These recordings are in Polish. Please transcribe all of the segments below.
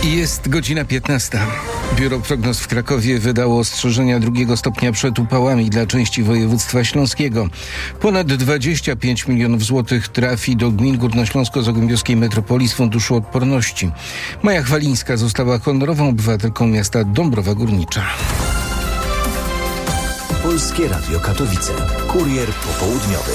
Jest godzina 15. Biuro Prognoz w Krakowie wydało ostrzeżenia 2 stopnia przed upałami dla części województwa śląskiego. Ponad 25 milionów złotych trafi do gmin górnośląsko-zagłębiowskiej metropolii z Funduszu Odporności. Maja Chwalińska została honorową obywatelką miasta Dąbrowa Górnicza. Polskie Radio Katowice. Kurier popołudniowy.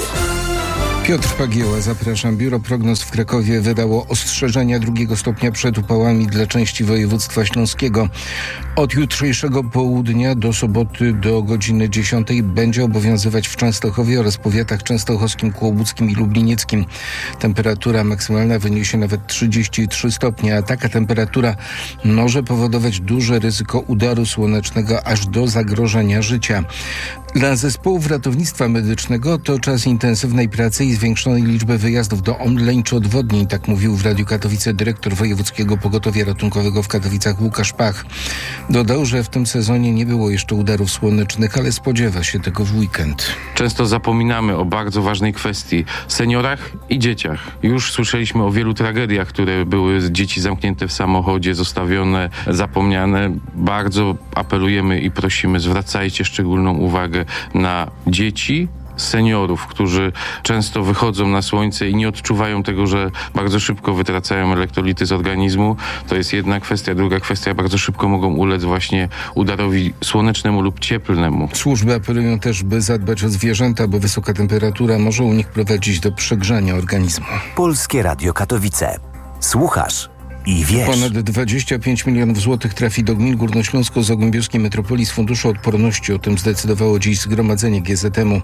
Piotr Pagieła, zapraszam. Biuro Prognoz w Krakowie wydało ostrzeżenia 2 stopnia przed upałami dla części województwa śląskiego. Od jutrzejszego południa do soboty do godziny 10 będzie obowiązywać w Częstochowie oraz powiatach częstochowskim, kłobuckim i lublinieckim. Temperatura maksymalna wyniesie nawet 33 stopnie, a taka temperatura może powodować duże ryzyko udaru słonecznego aż do zagrożenia życia. Dla zespołów ratownictwa medycznego to czas intensywnej pracy i zwiększonej liczby wyjazdów do omdleń czy odwodnień, tak mówił w Radiu Katowice dyrektor Wojewódzkiego Pogotowia Ratunkowego w Katowicach Łukasz Pach. Dodał, że w tym sezonie nie było jeszcze udarów słonecznych, ale spodziewa się tego w weekend. Często zapominamy o bardzo ważnej kwestii – seniorach i dzieciach. Już słyszeliśmy o wielu tragediach, które były dzieci zamknięte w samochodzie, zostawione, zapomniane. Bardzo apelujemy i prosimy, zwracajcie szczególną uwagę na dzieci, seniorów, którzy często wychodzą na słońce i nie odczuwają tego, że bardzo szybko wytracają elektrolity z organizmu. To jest jedna kwestia. Druga kwestia, bardzo szybko mogą ulec właśnie udarowi słonecznemu lub cieplnemu. Służby apelują też, by zadbać o zwierzęta, bo wysoka temperatura może u nich prowadzić do przegrzania organizmu. Polskie Radio Katowice. Słuchasz i wiesz. Ponad 25 milionów złotych trafi do gmin górnośląsko-zagłębiowskiej metropolii z Funduszu Odporności. O tym zdecydowało dziś zgromadzenie GZM-u.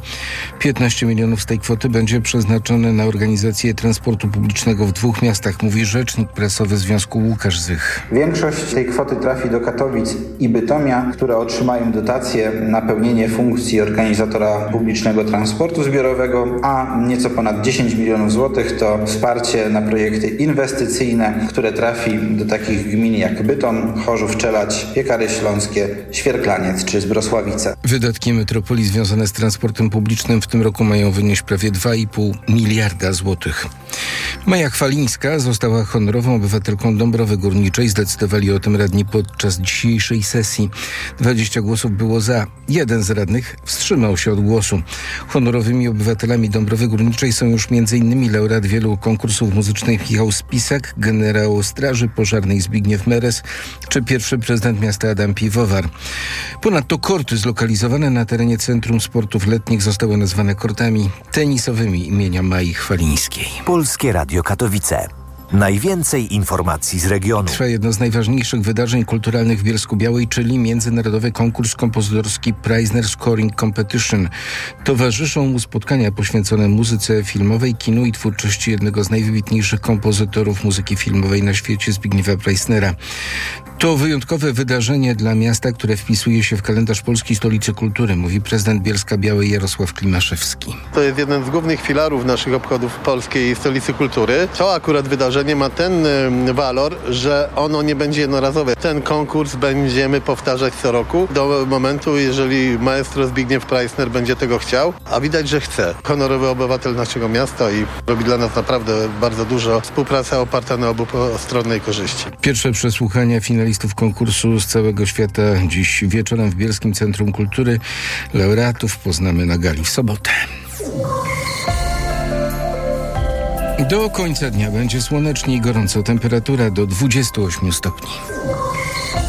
15 milionów z tej kwoty będzie przeznaczone na organizację transportu publicznego w 2 miastach, mówi rzecznik prasowy Związku Łukasz Zych. Większość tej kwoty trafi do Katowic i Bytomia, które otrzymają dotacje na pełnienie funkcji organizatora publicznego transportu zbiorowego, a nieco ponad 10 milionów złotych to wsparcie na projekty inwestycyjne, które trafi do takich gmin jak Bytom, Chorzów, Czelać, Piekary Śląskie, Świerklaniec czy Zbrosławice. Wydatki metropolii związane z transportem publicznym w tym roku mają wynieść prawie 2,5 miliarda złotych. Maja Chwalińska została honorową obywatelką Dąbrowy Górniczej. Zdecydowali o tym radni podczas dzisiejszej sesji. 20 głosów było za. 1 z radnych wstrzymał się od głosu. Honorowymi obywatelami Dąbrowy Górniczej są już m.in. laureat wielu konkursów muzycznych Michał Spisak, generał Straży Pożarnej Zbigniew Meres czy pierwszy prezydent miasta Adam Piwowar. Ponadto korty zlokalizowane na terenie Centrum Sportów Letnich zostały nazwane kortami tenisowymi imienia Mai Chwalińskiej. Polskie Radio Katowice. Najwięcej informacji z regionu. Trwa jedno z najważniejszych wydarzeń kulturalnych w Bielsku-Białej, czyli międzynarodowy konkurs kompozytorski Preisner Scoring Competition. Towarzyszą mu spotkania poświęcone muzyce filmowej, kinu i twórczości jednego z najwybitniejszych kompozytorów muzyki filmowej na świecie, Zbigniewa Preisnera. To wyjątkowe wydarzenie dla miasta, które wpisuje się w kalendarz Polskiej Stolicy Kultury, mówi prezydent Bielska-Białej Jarosław Klimaszewski. To jest jeden z głównych filarów naszych obchodów Polskiej Stolicy Kultury. To akurat wydarzenie ma ten walor, że ono nie będzie jednorazowe. Ten konkurs będziemy powtarzać co roku do momentu, jeżeli maestro Zbigniew Preisner będzie tego chciał, a widać, że chce. Honorowy obywatel naszego miasta i robi dla nas naprawdę bardzo dużo. Współpraca oparta na obustronnej korzyści. Pierwsze przesłuchania finalistów konkursu z całego świata dziś wieczorem w Bielskim Centrum Kultury. Laureatów poznamy na gali w sobotę. Do końca dnia będzie słonecznie i gorąco. Temperatura do 28 stopni.